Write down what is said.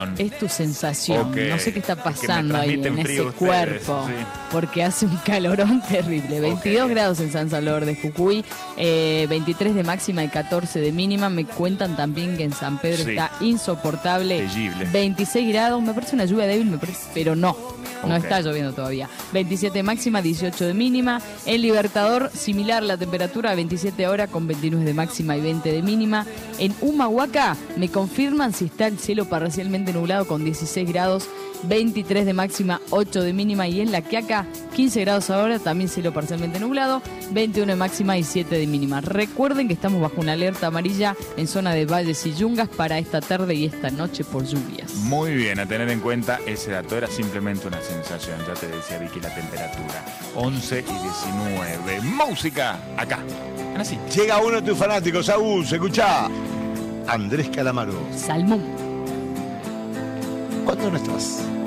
Es tu sensación. Okay. No sé qué está Es que me pasando ahí en transmiten frío ese ustedes, cuerpo. sí. Porque hace un calorón terrible. 22 grados en San Salvador de Jujuy, 23 de máxima y 14 de mínima. Me cuentan también que en San Pedro Sí. está insoportable. Terrible. 26 grados. Me parece una lluvia débil, pero no. No Ok. está lloviendo todavía. 27 de máxima, 18 de mínima. En Libertador, similar la temperatura, 27 horas con 29 de máxima y 20 de mínima. En Humahuaca, me confirman si está el cielo parcialmente nublado con 16 grados, 23 de máxima, 8 de mínima. Y en La Quiaca, 15 grados ahora, también cielo parcialmente nublado, 21 de máxima y 7 de mínima. Recuerden que estamos bajo una alerta amarilla en zona de valles y yungas para esta tarde y esta noche por lluvias. Muy bien, a tener en cuenta ese dato. Era simplemente una sensación. Ya te decía, Vicky, la temperatura. 11 y 19. Música acá. Así. Llega uno de tus fanáticos, Saúl, se escucha. Andrés Calamaro. Salmón. ¿Cuándo no estás?